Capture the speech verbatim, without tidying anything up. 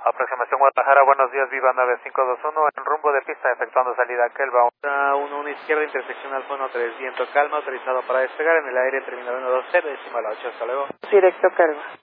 Aproximación Guadalajara, buenos días, Viva nueve cinco dos uno, en rumbo de pista, efectuando salida Kelva. uno uno izquierda, intersección Alfa uno tres, viento calma, autorizado para despegar en el aire, terminal uno dos cero, decimal ocho, hasta luego. Directo Kelva.